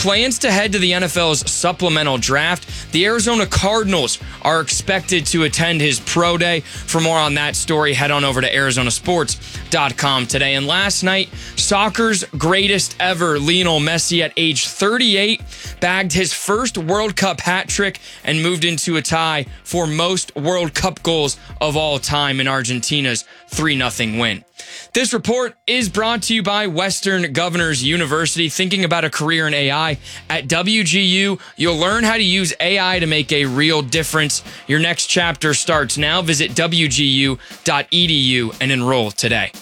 plans to head to the NFL's supplemental draft. The Arizona Cardinals are expected to attend his pro day. For more on that story, head on over to arizonasports.com today. And last night, soccer's greatest ever, Lionel Messi, at age 38, bagged his first World Cup hat trick and moved into a tie for most World Cup goals of all time in Argentina's 3-0 win. This report is brought to you by Western Governors University. Thinking about a career in AI? At WGU, you'll learn how to use AI to make a real difference. Your next chapter starts now. Visit WGU.edu and enroll today.